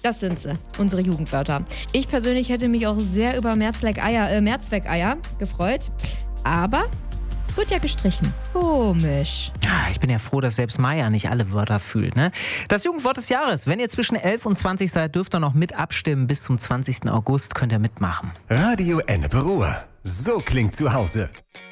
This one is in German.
Das sind sie, unsere Jugendwörter. Ich persönlich hätte mich auch sehr über Mehrzweckeier gefreut. Aber wird ja gestrichen. Komisch. Ich bin ja froh, dass selbst Maya nicht alle Wörter fühlt. Ne? Das Jugendwort des Jahres. Wenn ihr zwischen 11 und 20 seid, dürft ihr noch mit abstimmen. Bis zum 20. August könnt ihr mitmachen. Radio Ennepe Ruhr. So klingt zu Hause.